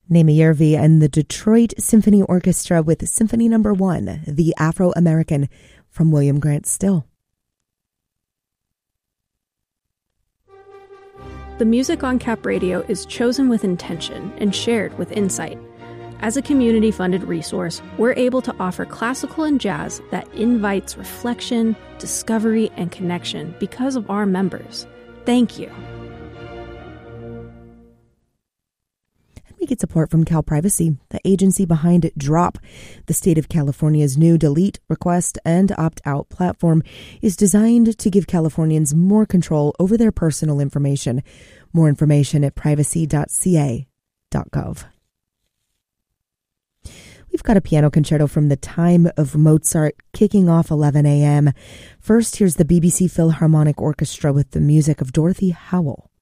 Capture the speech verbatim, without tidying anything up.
Naomi Yervi and the Detroit Symphony Orchestra with Symphony Number One, The Afro-American, from William Grant Still. The music on Cap Radio is chosen with intention and shared with insight. As a community-funded resource, we're able to offer classical and jazz that invites reflection, discovery, and connection because of our members. Thank you. We get support from Cal Privacy, the agency behind Drop. The state of California's new delete, request, and opt-out platform is designed to give Californians more control over their personal information. More information at privacy dot c a dot gov. We've got a piano concerto from the time of Mozart kicking off eleven a.m. First, here's the B B C Philharmonic Orchestra with the music of Dorothy Howell.